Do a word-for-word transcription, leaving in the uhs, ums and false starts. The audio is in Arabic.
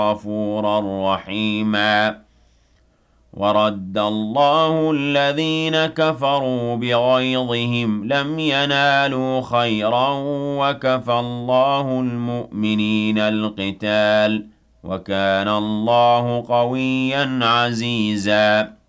غفورا رحيما ورد الله الذين كفروا بغيظهم لم ينالوا خيرا وكفى الله المؤمنين القتال وكان الله قويا عزيزا